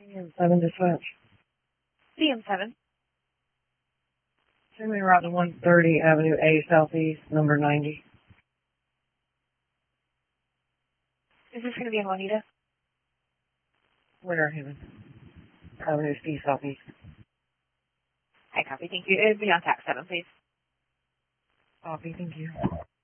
PM7 dispatch. PM7. Send me route to 130 Avenue A Southeast, number 90. Is this going to be in Juanita? Winter Haven. Avenue C Southeast. I copy. Thank you. It'd be on tax 7, please. Copy, thank you.